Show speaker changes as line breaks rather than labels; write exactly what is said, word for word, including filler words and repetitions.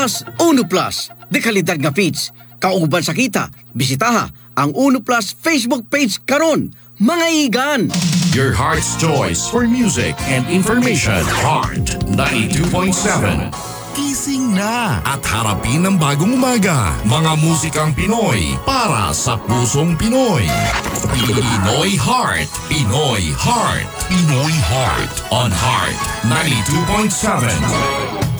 Plus, Uno Plus. De kalidad nga feeds. Kauban sa kita, bisitaha ang Uno Plus Facebook page karon. Mga igan!
Your heart's choice for music and information. Heart ninety-two point seven. Gising na at harapin ang bagong umaga. Mga musikang Pinoy para sa pusong Pinoy. Pinoy Heart. Pinoy Heart. Pinoy Heart. On Heart ninety-two point seven.